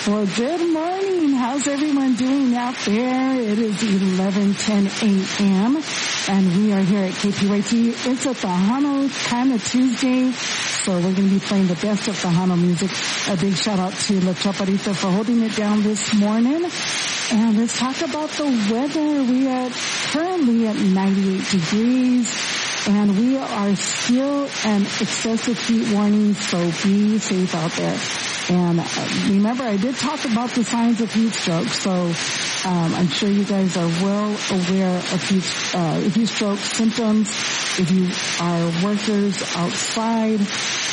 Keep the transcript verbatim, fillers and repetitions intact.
Well, good morning. How's everyone doing out there? It is eleven ten a.m. and we are here at K P Y T. It's a Tejano kind of Tuesday, so we're going to be playing the best of Tejano music. A big shout out to La Chaparrita for holding it down this morning. And let's talk about the weather. We are currently at ninety-eight degrees. And we are still an excessive heat warning, so be safe out there. And uh, remember, I did talk about the signs of heat stroke, so um, I'm sure you guys are well aware of heat, uh, heat stroke symptoms. If you are workers outside,